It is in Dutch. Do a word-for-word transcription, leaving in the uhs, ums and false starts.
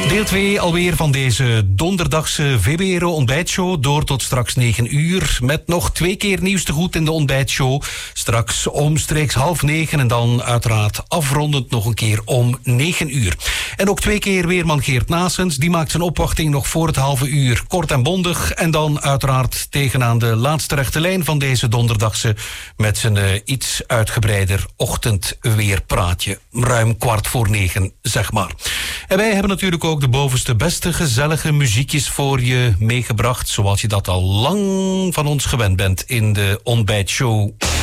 Deel twee alweer van deze donderdagse V B R O ontbijtshow. Door tot straks negen uur. Met nog twee keer nieuws te goed in de ontbijtshow. Straks omstreeks half negen. En dan uiteraard afrondend nog een keer om negen uur. En ook twee keer weerman Geert Naessens. Die maakt zijn opwachting nog voor het halve uur. Kort en bondig. En dan uiteraard tegenaan de laatste rechte lijn van deze donderdagse. Met zijn uh, iets uitgebreider ochtendweerpraatje. Ruim kwart voor negen, zeg maar. En wij hebben natuurlijk ook de bovenste beste gezellige muziekjes voor je meegebracht. Zoals je dat al lang van ons gewend bent in de ontbijtshow.